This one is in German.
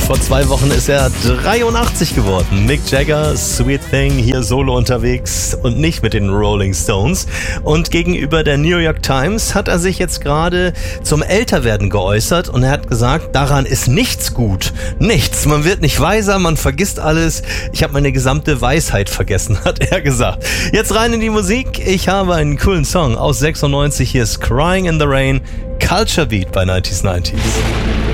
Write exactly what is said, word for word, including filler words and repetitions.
Vor zwei Wochen ist er dreiundachtzig geworden. Mick Jagger, Sweet Thing, hier solo unterwegs und nicht mit den Rolling Stones. Und gegenüber der New York Times hat er sich jetzt gerade zum Älterwerden geäußert und er hat gesagt, daran ist nichts gut. Nichts. Man wird nicht weiser, man vergisst alles. Ich habe meine gesamte Weisheit vergessen, hat er gesagt. Jetzt rein in die Musik. Ich habe einen coolen Song aus sechsundneunzig. Hier ist Crying in the Rain, Culture Beat bei neunzig neunzig.